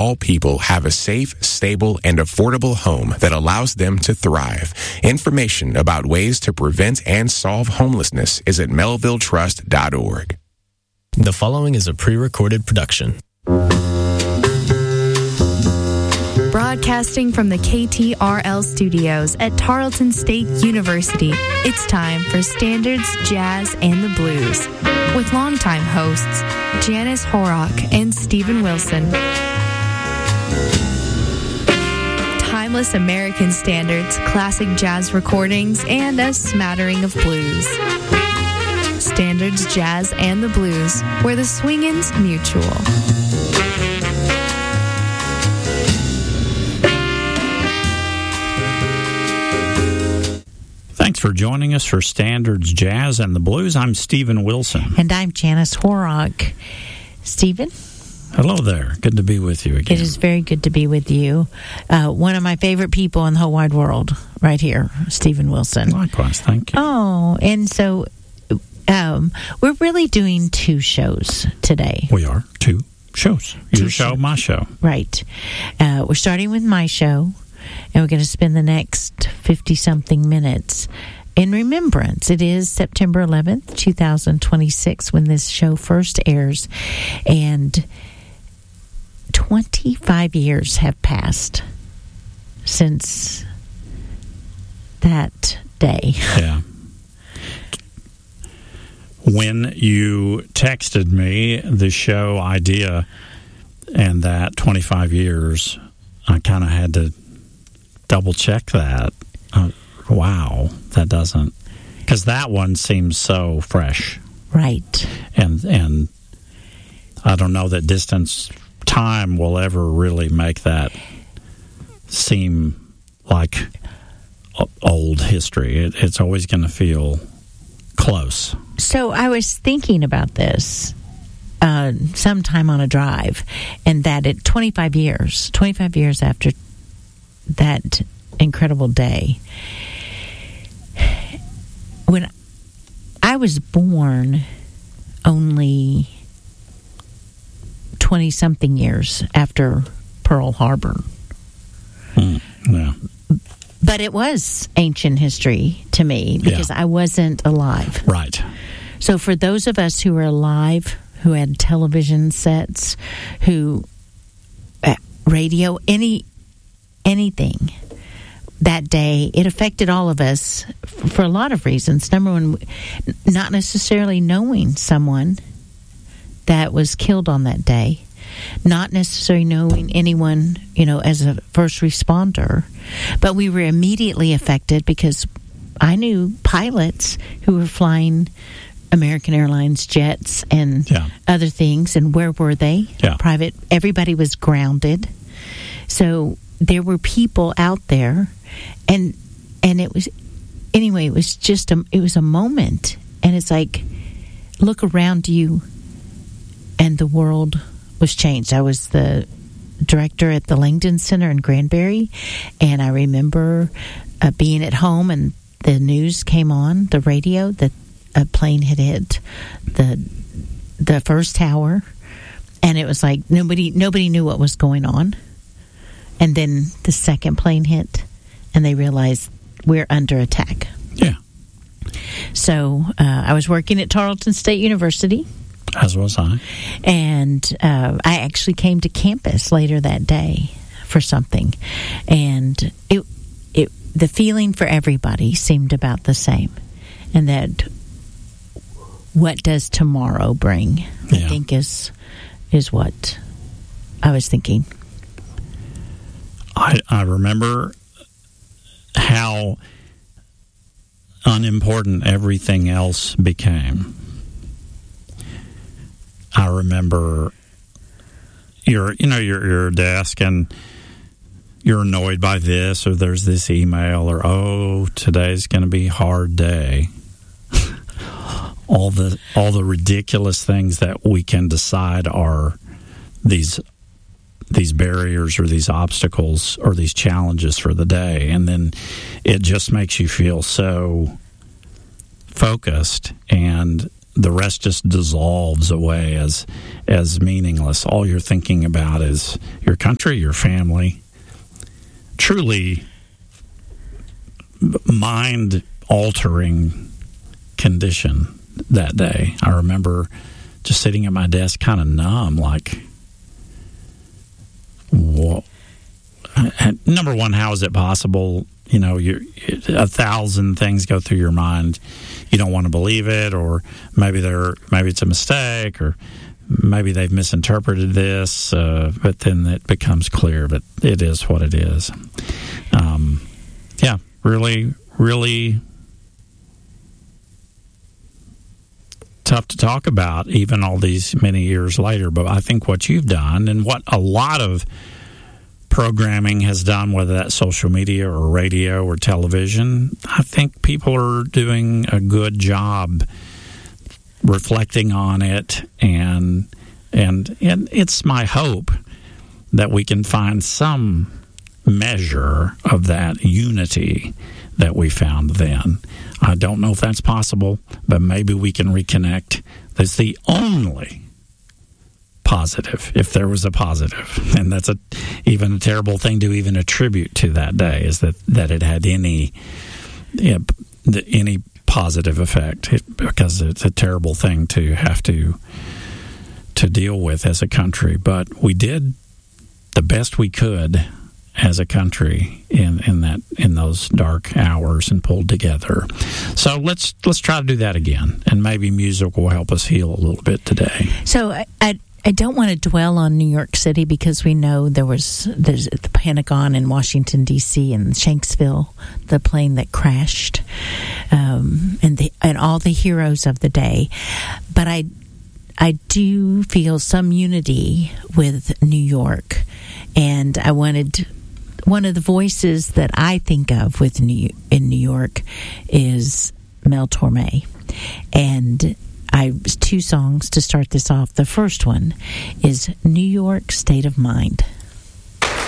all people have a safe, stable, and affordable home that allows them to thrive. Information about ways to prevent and solve homelessness is at melvilletrust.org. The following is a pre-recorded production. Broadcasting from the KTRL studios at Tarleton State University, it's time for Standards, Jazz, and the Blues with longtime hosts Janice Horrock and Stephen Wilson. Timeless American standards, classic jazz recordings, and a smattering of blues. Standards, Jazz, and the Blues, where the swingin's mutual. Thanks for joining us for Standards, Jazz, and the Blues. I'm Stephen Wilson. And I'm Janice Horrock. Stephen? Hello there. Good to be with you again. It is very good to be with you. One of my favorite people in the whole wide world, right here, Stephen Wilson. Likewise, thank you. Oh, and so we're really doing two shows today. We are. Two shows. Your show, my show. Right. We're starting with my show, and we're going to spend the next 50-something minutes in remembrance. It is September 11th, 2026, when this show first airs, and 25 years have passed since that day. Yeah. When you texted me the show idea and that 25 years, I kind of had to double check that. Wow, that doesn't, because that one seems so fresh, right? And I don't know that distance time will ever really make that seem like old history. It's always going to feel close. So I was thinking about this sometime on a drive, and that at 25 years after that incredible day, when I was born only 20-something years after Pearl Harbor. Yeah. But it was ancient history to me because I wasn't alive. Right. So for those of us who were alive, who had television sets, who radio, anything, that day, it affected all of us for a lot of reasons. Number one, not necessarily knowing someone that was killed on that day, not necessarily knowing anyone, as a first responder, but we were immediately affected because I knew pilots who were flying American Airlines jets and other things, and where were they? Private. Everybody was grounded. So there were people out there, and it was, anyway, it was just it was a moment, and it's like, look around you, and the world was changed. I was the director at the Langdon Center in Granbury, and I remember being at home, and the news came on the radio that a plane had hit the first tower, and it was like nobody knew what was going on. And then the second plane hit, and they realized we're under attack. Yeah. So I was working at Tarleton State University. As was I. And I actually came to campus later that day for something. And the feeling for everybody seemed about the same. And that what does tomorrow bring, I think is what I was thinking. I remember how unimportant everything else became. I remember you're at your desk and you're annoyed by this, or there's this email, or today's going to be a hard day. all the ridiculous things that we can decide are these barriers or these obstacles or these challenges for the day, and then it just makes you feel so focused, and the rest just dissolves away as meaningless. All you're thinking about is your country, your family. Truly mind-altering condition that day. I remember just sitting at my desk kind of numb, like, whoa. Number one, how is it possible? You know, 1,000 things go through your mind. You don't want to believe it, or maybe it's a mistake, or maybe they've misinterpreted this. But then it becomes clear that it is what it is. Really, really tough to talk about, even all these many years later. But I think what you've done, and what a lot of programming has done, whether that's social media or radio or television, I think people are doing a good job reflecting on it, and it's my hope that we can find some measure of that unity that we found then. I don't know if that's possible, but maybe we can reconnect. That's the only positive, if there was a positive, and that's even a terrible thing to even attribute to that day, is that it had any positive effect, because it's a terrible thing to have to deal with as a country. But we did the best we could as a country in those dark hours, and pulled together. So let's try to do that again, and maybe music will help us heal a little bit today. So I don't want to dwell on New York City, because we know there's the Pentagon in Washington, D.C., and Shanksville, the plane that crashed, and all the heroes of the day. But I do feel some unity with New York, and I wanted. One of the voices that I think of in New York is Mel Torme, and two songs to start this off. The first one is New York State of Mind.